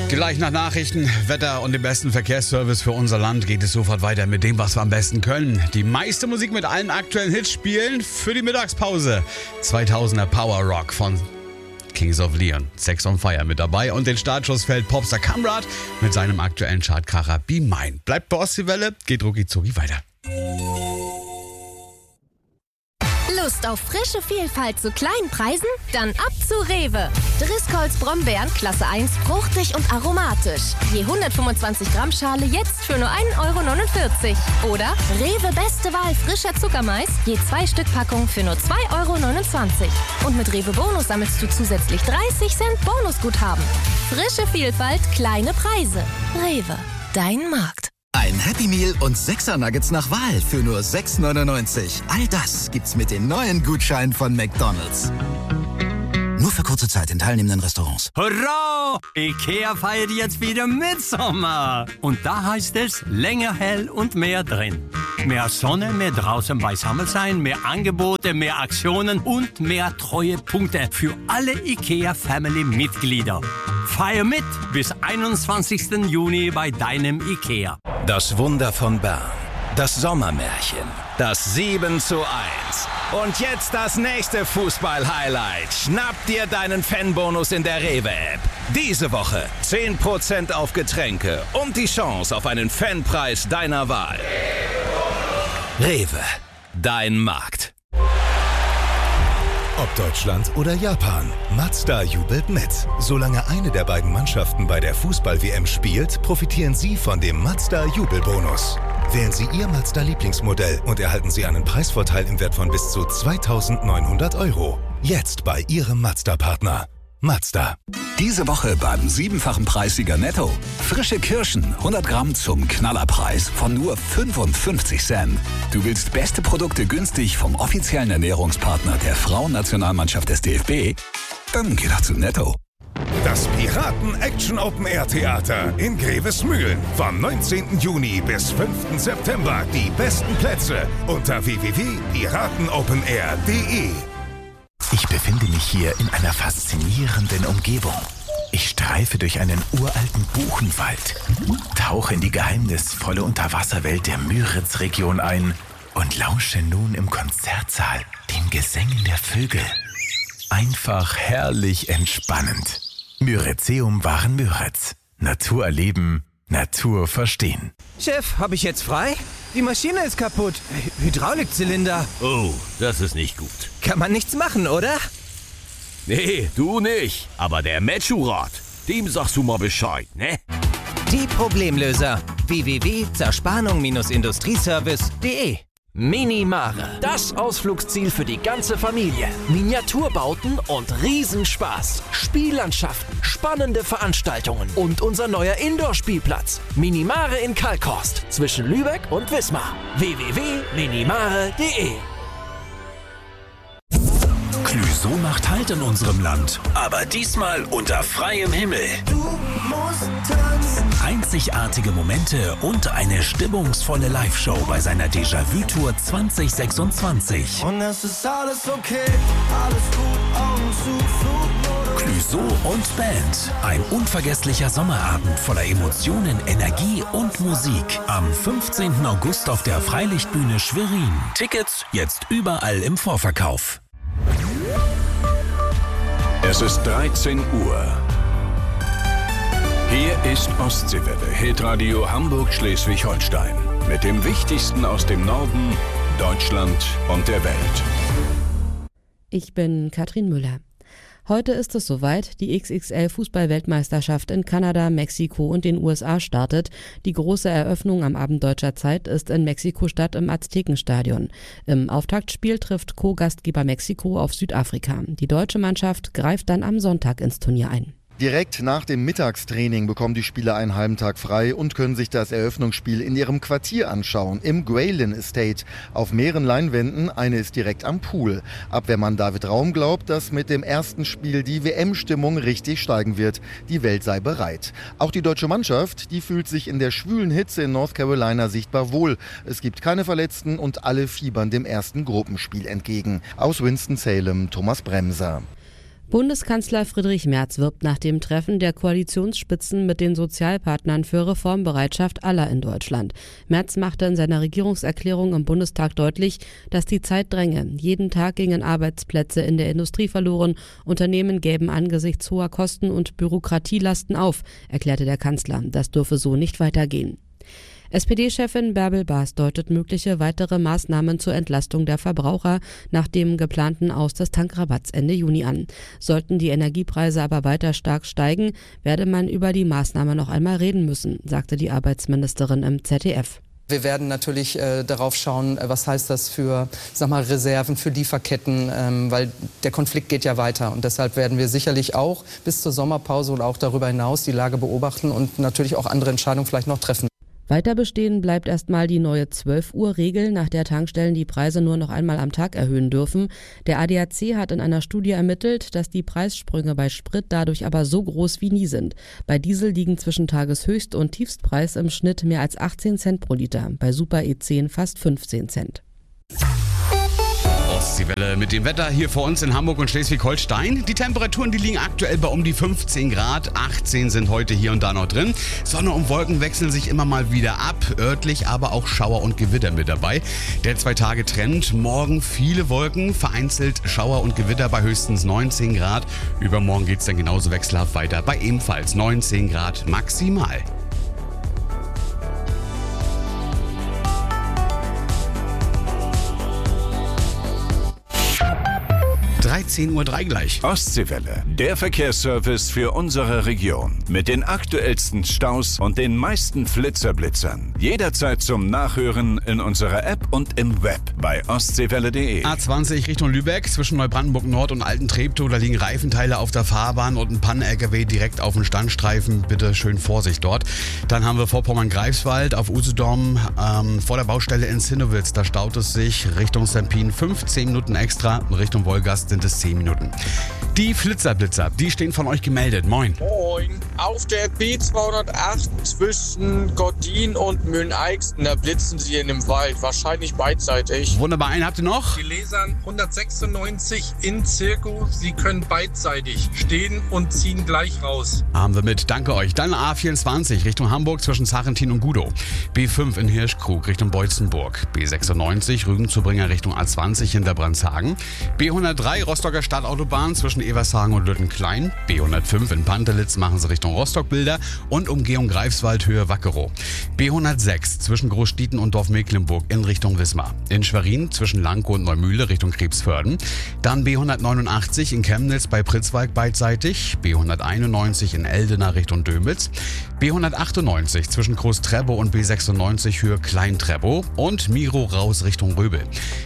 Gleich nach Nachrichten, Wetter und dem besten Verkehrsservice für unser Land geht es sofort weiter mit dem, was wir am besten können. Die meiste Musik mit allen aktuellen Hits spielen für die Mittagspause. 2000er Power Rock von Kings of Leon, Sex on Fire mit dabei und den Startschuss fällt Popstar Kamrat mit seinem aktuellen Chartkracher Be Mine. Bleibt bei Ostseewelle, geht rucki zucki weiter. Lust auf frische Vielfalt zu kleinen Preisen? Dann ab zu Rewe. Driscolls Brombeeren Klasse 1 fruchtig und aromatisch. Je 125 Gramm Schale jetzt für nur 1,49 €. Oder Rewe Beste Wahl frischer Zuckermais, je 2 Stück Packung für nur 2,29 €. Und mit Rewe Bonus sammelst du zusätzlich 30 Cent Bonusguthaben. Frische Vielfalt, kleine Preise. Rewe, dein Markt. Ein Happy Meal und 6er Nuggets nach Wahl für nur 6,99 €. All das gibt's mit den neuen Gutscheinen von McDonald's. Nur für kurze Zeit in teilnehmenden Restaurants. Hurra! IKEA feiert jetzt wieder Mitsommer. Und da heißt es länger hell und mehr drin. Mehr Sonne, mehr draußen beisammen sein, mehr Angebote, mehr Aktionen und mehr Treuepunkte für alle IKEA-Family-Mitglieder. Feier mit bis 21. Juni bei deinem IKEA. Das Wunder von Bern. Das Sommermärchen. Das 7:1. Und jetzt das nächste Fußball-Highlight. Schnapp dir deinen Fanbonus in der Rewe-App. Diese Woche 10% auf Getränke und die Chance auf einen Fanpreis deiner Wahl. Rewe, dein Markt. Ob Deutschland oder Japan, Mazda jubelt mit. Solange eine der beiden Mannschaften bei der Fußball-WM spielt, profitieren Sie von dem Mazda-Jubelbonus. Wählen Sie Ihr Mazda-Lieblingsmodell und erhalten Sie einen Preisvorteil im Wert von bis zu 2.900 €. Jetzt bei Ihrem Mazda-Partner. Mazda. Diese Woche beim 7-fachen Preissieger Netto. Frische Kirschen, 100 Gramm zum Knallerpreis von nur 55 Cent. Du willst beste Produkte günstig vom offiziellen Ernährungspartner der Frauennationalmannschaft des DFB? Dann geh doch zu Netto. Das Piraten-Action-Open-Air-Theater in Grevesmühlen. Vom 19. Juni bis 5. September. Die besten Plätze unter www.piratenopenair.de. Ich befinde mich hier in einer faszinierenden Umgebung. Ich streife durch einen uralten Buchenwald, tauche in die geheimnisvolle Unterwasserwelt der Müritz-Region ein und lausche nun im Konzertsaal den Gesängen der Vögel. Einfach herrlich entspannend. Myrizeum waren Müritz. Natur erleben, Natur verstehen. Chef, habe ich jetzt frei? Die Maschine ist kaputt. Hydraulikzylinder. Oh, das ist nicht gut. Kann man nichts machen, oder? Nee, du nicht. Aber der Metschurat, dem sagst du mal Bescheid, ne? Die Problemlöser. www.zerspannung-industrieservice.de. Minimare, das Ausflugsziel für die ganze Familie. Miniaturbauten und Riesenspaß. Spiellandschaften, spannende Veranstaltungen und unser neuer Indoor-Spielplatz. Minimare in Kalkhorst zwischen Lübeck und Wismar. www.minimare.de. Clüso macht Halt in unserem Land, aber diesmal unter freiem Himmel. Du musst tanzen. Einzigartige Momente und eine stimmungsvolle Live-Show bei seiner Déjà-vu-Tour 2026. Und es ist alles okay, alles gut, Augen zu, Flugmodus. Clüso und Band. Ein unvergesslicher Sommerabend voller Emotionen, Energie und Musik. Am 15. August auf der Freilichtbühne Schwerin. Tickets jetzt überall im Vorverkauf. Es ist 13 Uhr. Hier ist Ostseewelle, Hitradio Hamburg-Schleswig-Holstein. Mit dem Wichtigsten aus dem Norden, Deutschland und der Welt. Ich bin Katrin Müller. Heute ist es soweit, die XXL-Fußball-Weltmeisterschaft in Kanada, Mexiko und den USA startet. Die große Eröffnung am Abend deutscher Zeit ist in Mexiko-Stadt im Aztekenstadion. Im Auftaktspiel trifft Co-Gastgeber Mexiko auf Südafrika. Die deutsche Mannschaft greift dann am Sonntag ins Turnier ein. Direkt nach dem Mittagstraining bekommen die Spieler einen halben Tag frei und können sich das Eröffnungsspiel in ihrem Quartier anschauen, im Graylin Estate. Auf mehreren Leinwänden, eine ist direkt am Pool. Abwehrmann David Raum glaubt, dass mit dem ersten Spiel die WM-Stimmung richtig steigen wird. Die Welt sei bereit. Auch die deutsche Mannschaft, die fühlt sich in der schwülen Hitze in North Carolina sichtbar wohl. Es gibt keine Verletzten und alle fiebern dem ersten Gruppenspiel entgegen. Aus Winston-Salem, Thomas Bremser. Bundeskanzler Friedrich Merz wirbt nach dem Treffen der Koalitionsspitzen mit den Sozialpartnern für Reformbereitschaft aller in Deutschland. Merz machte in seiner Regierungserklärung im Bundestag deutlich, dass die Zeit dränge. Jeden Tag gingen Arbeitsplätze in der Industrie verloren, Unternehmen gäben angesichts hoher Kosten und Bürokratielasten auf, erklärte der Kanzler. Das dürfe so nicht weitergehen. SPD-Chefin Bärbel Baas deutet mögliche weitere Maßnahmen zur Entlastung der Verbraucher nach dem geplanten Aus des Tankrabatts Ende Juni an. Sollten die Energiepreise aber weiter stark steigen, werde man über die Maßnahme noch einmal reden müssen, sagte die Arbeitsministerin im ZDF. Wir werden natürlich darauf schauen, was heißt das für Reserven, für Lieferketten, weil der Konflikt geht ja weiter. Und deshalb werden wir sicherlich auch bis zur Sommerpause und auch darüber hinaus die Lage beobachten und natürlich auch andere Entscheidungen vielleicht noch treffen. Weiter bestehen bleibt erstmal die neue 12-Uhr-Regel, nach der Tankstellen die Preise nur noch einmal am Tag erhöhen dürfen. Der ADAC hat in einer Studie ermittelt, dass die Preissprünge bei Sprit dadurch aber so groß wie nie sind. Bei Diesel liegen zwischen Tageshöchst- und Tiefstpreis im Schnitt mehr als 18 Cent pro Liter, bei Super E10 fast 15 Cent. Ostseewelle mit dem Wetter hier vor uns in Hamburg und Schleswig-Holstein. Die Temperaturen, die liegen aktuell bei um die 15 Grad. 18 sind heute hier und da noch drin. Sonne und Wolken wechseln sich immer mal wieder ab. Örtlich aber auch Schauer und Gewitter mit dabei. Der 2-Tage-Trend. Morgen viele Wolken, vereinzelt Schauer und Gewitter bei höchstens 19 Grad. Übermorgen geht es dann genauso wechselhaft weiter bei ebenfalls 19 Grad maximal. 13:03 Uhr gleich. Ostseewelle, der Verkehrsservice für unsere Region. Mit den aktuellsten Staus und den meisten Flitzerblitzern. Jederzeit zum Nachhören in unserer App und im Web bei ostseewelle.de. A20 Richtung Lübeck zwischen Neubrandenburg Nord und Alten-Treptow. Da liegen Reifenteile auf der Fahrbahn und ein Pannen-LKW direkt auf dem Standstreifen. Bitte schön Vorsicht dort. Dann haben wir Vorpommern-Greifswald auf Usedom vor der Baustelle in Zinnowitz. Da staut es sich Richtung Sempin 15 Minuten extra. Richtung Wolgast sind es 10 Minuten. Die Flitzerblitzer, die stehen von euch gemeldet. Moin. Moin. Auf der B208 zwischen Gordin und Mülleneixten, da blitzen sie in dem Wald. Wahrscheinlich beidseitig. Wunderbar, einen habt ihr noch? Die Lesern 196 in Zirko. Sie können beidseitig stehen und ziehen gleich raus. Haben wir mit, danke euch. Dann A24 Richtung Hamburg zwischen Zachentin und Gudow. B5 in Hirschkrug Richtung Beutzenburg. B96 Rügen-Zubringer Richtung A20 hinter Brandshagen. B103 Rostocker Stadtautobahn zwischen Evershagen und Lüttenklein. B105 in Pantelitz machen sie Richtung Rostock-Bilder und Umgehung Greifswald Höhe Wackerow. B106 zwischen Großstieten und Dorf Mecklenburg in Richtung Wismar. In Schwerin zwischen Lankow und Neumühle Richtung Krebsförden. Dann B189 in Chemnitz bei Pritzwalk beidseitig. B191 in Eldena Richtung Dömitz. B198 zwischen Groß-Treppow und B96 Höhe Klein-Treppow und Miro raus Richtung Röbel.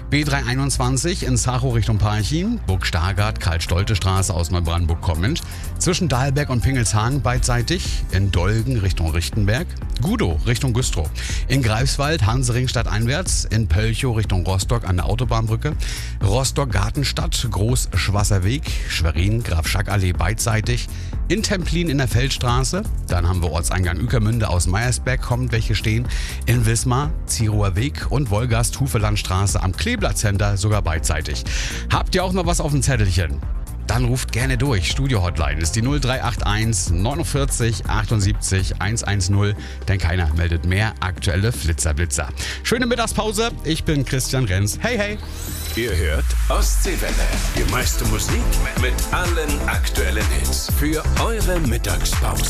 B321 in Sachow Richtung Parchim, Burg Stargard, Karl-Stolte-Straße aus Neubrandenburg kommend, zwischen Dahlberg und Pingelshagen beidseitig, in Dolgen Richtung Richtenberg, Gudow Richtung Güstrow, in Greifswald Hansering stadteinwärts, in Pölchow Richtung Rostock an der Autobahnbrücke, Rostock-Gartenstadt, Groß-Schwasserweg, Schwerin, Graf-Schack-Allee beidseitig, in Templin in der Feldstraße, dann haben wir Ortseingang Ueckermünde aus Meyersberg, kommt welche stehen, in Wismar, Zirower Weg und Wolgast-Hufelandstraße am Kleeblatt-Center sogar beidseitig. Habt ihr auch noch was auf dem Zettelchen? Dann ruft gerne durch. Studio-Hotline ist die 0381 49 78 110, denn keiner meldet mehr aktuelle Flitzerblitzer. Schöne Mittagspause, ich bin Christian Renz. Hey, hey! Ihr hört Ostseewelle. Die meiste Musik mit allen aktuellen Hits für eure Mittagspause.